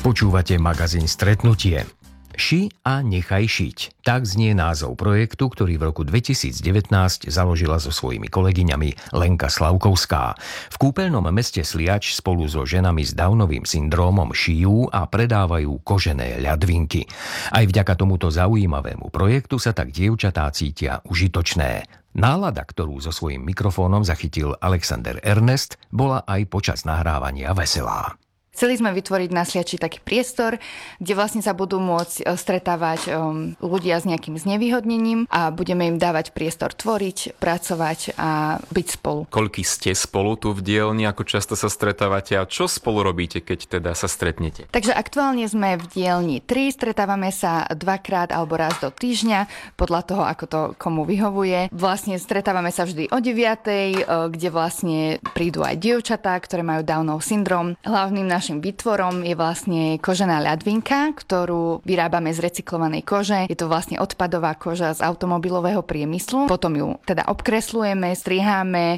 Počúvate magazín Stretnutie. Ši a nechaj šiť. Tak znie názov projektu, ktorý v roku 2019 založila so svojimi kolegyňami Lenka Slavkovská. V kúpeľnom meste Sliač spolu so ženami s Downovým syndrómom šijú a predávajú kožené ľadvinky. Aj vďaka tomuto zaujímavému projektu sa tak dievčatá cítia užitočné. Nálada, ktorú so svojím mikrofónom zachytil Alexander Ernest, bola aj počas nahrávania veselá. Chceli sme vytvoriť na Sliači taký priestor, kde vlastne sa budú môcť stretávať ľudia s nejakým znevýhodnením a budeme im dávať priestor tvoriť, pracovať a byť spolu. Koľký ste spolu tu v dielni, ako často sa stretávate a čo spolu robíte, keď teda sa stretnete? Takže aktuálne sme v dielni 3, stretávame sa 2-krát alebo raz do týždňa, podľa toho, ako to komu vyhovuje. Vlastne stretávame sa vždy o 9:00, kde vlastne prídu aj dievčatá, ktoré majú Downov syndrom. Hlavným našim výtvorom je vlastne kožená ľadvinka, ktorú vyrábame z recyklovanej kože. Je to vlastne odpadová koža z automobilového priemyslu. Potom ju teda obkreslujeme, striháme,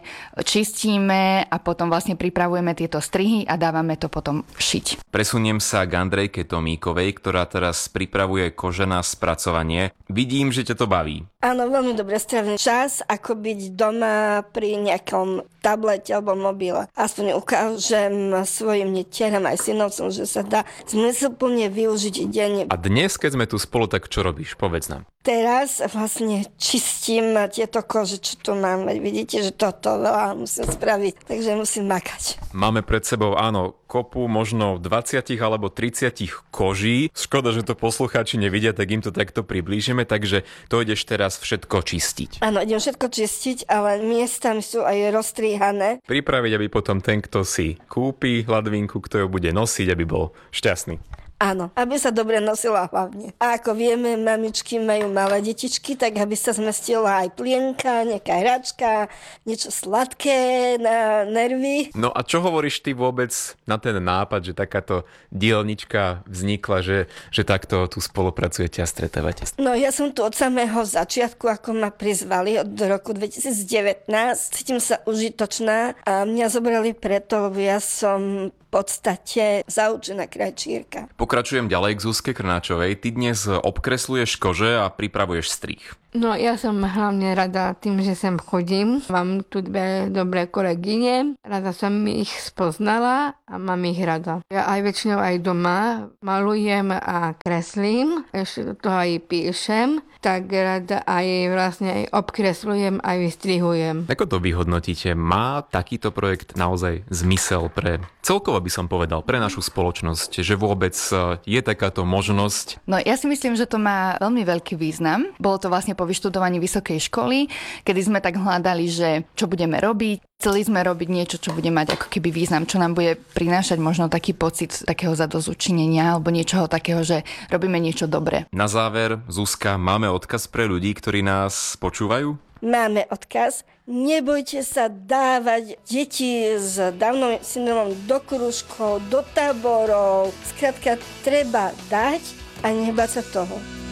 čistíme a potom vlastne pripravujeme tieto strihy a dávame to potom šiť. Presuniem sa k Andrejke Tomíkovej, ktorá teraz pripravuje kožená spracovanie. Vidím, že ťa to baví. Áno, veľmi dobre strávený čas, ako byť doma pri nejakom tablete alebo mobile. Aspoň ukážem svojim netieram aj synovcom, že sa dá zmysluplne využiť deň. A dnes, keď sme tu spolu, tak čo robíš? Povedz nám. Teraz vlastne čistím tieto kože, čo tu mám. Vidíte, že toto veľa musím spraviť, takže musím makať. Máme pred sebou, áno, kopu možno 20 alebo 30 koží. Škoda, že to poslucháči nevidia, tak im to takto priblížime, takže to ideš teraz všetko čistiť. Áno, idem všetko čistiť, ale miestami sú aj rozstrihané. Pripraviť, aby potom ten, kto si kúpi ľadvinku, kto ju bude nosiť, aby bol šťastný. Áno, aby sa dobre nosila hlavne. A ako vieme, mamičky majú malé detičky, tak aby sa zmestila aj plienka, nejaká hračka, niečo sladké na nervy. No a čo hovoríš ty vôbec na ten nápad, že takáto dielnička vznikla, že takto tu spolupracujete a stretávate? No ja som tu od samého začiatku, ako ma prizvali od roku 2019. Cítim sa užitočná a mňa zobrali preto, lebo ja som v podstate zaučená krajčírka. Pokračujem ďalej k Zuzke Krnáčovej. Ty dnes obkresluješ kože a pripravuješ strih. No ja som hlavne rada tým, že sem chodím. Mám tu dve dobré kolegyne. Rada som ich spoznala a mám ich rada. Ja aj väčšinou aj doma malujem a kreslím. Ešte do toho aj píšem. Tak rada aj vlastne aj obkreslujem, aj vystrihujem. Ako to vyhodnotíte? Má takýto projekt naozaj zmysel pre celkovo by som povedal, pre našu spoločnosť, že vôbec je takáto možnosť? No ja si myslím, že to má veľmi veľký význam. Bolo to vlastne po vyštudovaní vysokej školy, kedy sme tak hľadali, že čo budeme robiť. Chceli sme robiť niečo, čo bude mať ako keby význam, čo nám bude prinášať možno taký pocit takého zadozučinenia alebo niečoho takého, že robíme niečo dobré. Na záver, Zuzka, máme odkaz pre ľudí, ktorí nás počúvajú? Máme odkaz. Nebojte sa dávať deti s Downovým syndromom do krúžkov, do táborov. Skrátka, treba dať a nebáť sa toho.